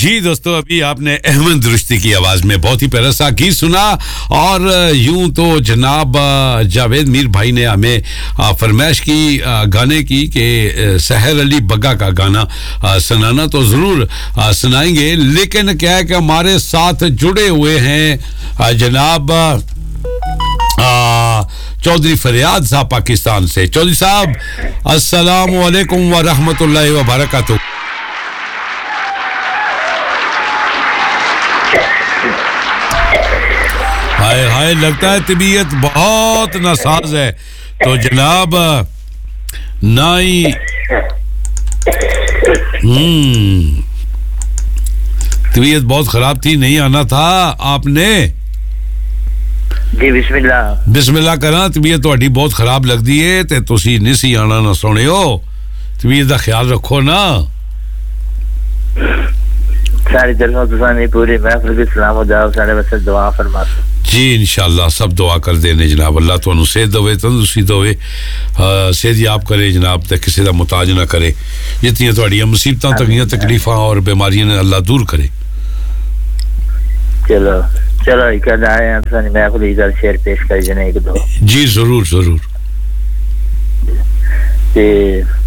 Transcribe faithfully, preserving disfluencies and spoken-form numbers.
जी दोस्तों, अभी आपने अहमद रुश्ती की आवाज में बहुत ही प्यारा सा गीत सुना और यूं तो जनाब जावेद मीर भाई ने हमें फरमाइश की गाने की कि सहर अली बग्गा का गाना सुनाना, तो जरूर सुनाएंगे। लेकिन क्या है कि हमारे साथ जुड़े हुए हैं जनाब चौधरी फरियाद साहब पाकिस्तान से। चौधरी साहब अस्सलाम वालेकुम व रहमतुल्लाहि व बरकातहू। हाय हाय, लगता है तबीयत बहुत नासाज है। तो जनाब नाई हम्म तबीयत बहुत खराब थी, नहीं आना था आपने। जी बिस्मिल्लाह बिस्मिल्लाह करा। तबीयत ਤੁਹਾਡੀ बहुत खराब लगदी है ते ਤੁਸੀਂ नहीं सी आना ना सुनियो। तबीयत ਦਾ ख्याल रखो ना। सारी तरफ तुसानी पूरी महफिल की सलाम हो जाओ, सारे बस दुआ फरमा। जी इंशाल्लाह सब दुआ कर देने जनाब। अल्लाह ਤੁਹਾਨੂੰ सेहत देवे, तंदुरुस्ती देवे, सेहत याब करे जनाब, ते किसी दा मुताज ना करे। जितनी ਤੁਹਾਡੀਆਂ मुसीबतां तंगियां तकलीफां और बीमारियां ने अल्लाह दूर करे। चलो चलो इकद आए हैं तुसानी महफिल इधर शेर पेश कर जने एक दो। जी जरूर जरूर। ते